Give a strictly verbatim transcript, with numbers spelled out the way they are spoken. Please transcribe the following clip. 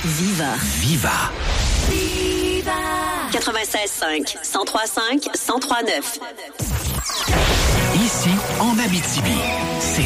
Viva. Viva. Viva. quatre-vingt-seize cinq, cent trois cinq, cent trois neuf. Ici, en Abitibi, c'est